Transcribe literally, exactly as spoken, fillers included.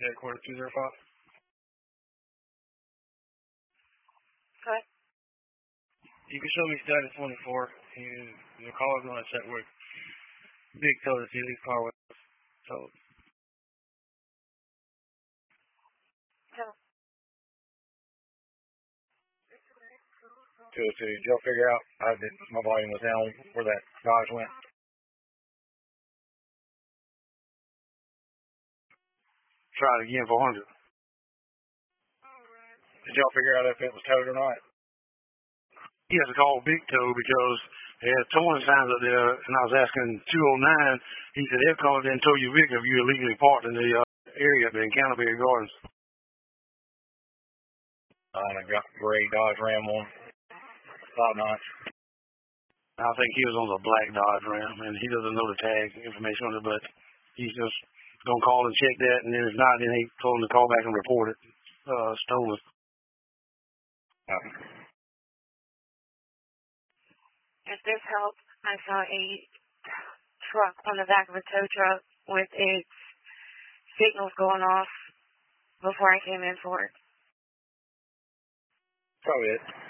headquarters two zero five. Okay. You can show me status twenty-four. You, your caller's going to check with Big Toe to see if his car was towed. Yeah. two oh two, did y'all figure out how did my volume was down where that Dodge went? Try it again for one hundred. Did y'all figure out if it was towed or not? He has to call Big Toe because they had towing signs up there, and I was asking two oh nine. He said they'll come up there and tow your vehicle if you illegally parked in the uh, area up there in Canterbury Gardens. Uh, I got gray Dodge Ram on. Five notch. I think he was on the black Dodge Ram, and he doesn't know the tag information on it, but he's just going to call and check that, and then if not, then he told him to call back and report it uh, stolen. Uh, If this helps, I saw a truck on the back of a tow truck with its signals going off before I came in for it. probably it.